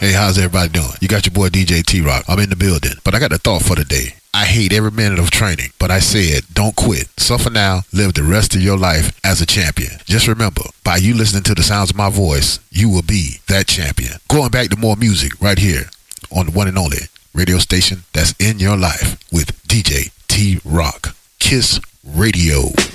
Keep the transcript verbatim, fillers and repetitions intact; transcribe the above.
Hey, how's everybody doing? You got your boy D J T-Rock. I'm in the building. But I got a thought for the day. I hate every minute of training, but I said, don't quit. Suffer now, live the rest of your life as a champion. Just remember, by you listening to the sounds of my voice, you will be that champion. Going back to more music right here on the one and only radio station that's in your life with D J T-Rock. Kiss Radio.